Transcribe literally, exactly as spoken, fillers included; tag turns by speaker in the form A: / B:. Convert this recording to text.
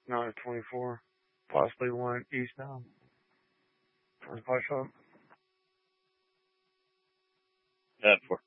A: Not a twenty-four. Possibly one eastbound. Towards Bishop.
B: ten four.